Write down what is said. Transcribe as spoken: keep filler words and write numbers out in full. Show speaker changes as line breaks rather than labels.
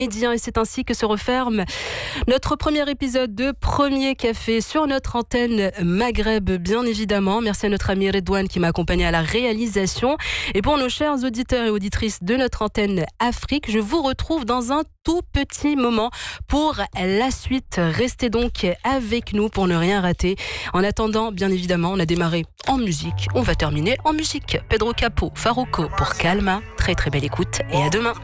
Et c'est ainsi que se referme notre premier épisode de Premier Café sur notre antenne Maghreb, bien évidemment. Merci à notre ami Redouane qui m'a accompagné à la réalisation. Et pour nos chers auditeurs et auditrices de notre antenne Afrique, je vous retrouve dans un tout petit moment pour la suite. Restez donc avec nous pour ne rien rater. En attendant, bien évidemment, on a démarré en musique. On va terminer en musique. Pedro Capo, Farruko pour Calma. Très très belle écoute et à demain.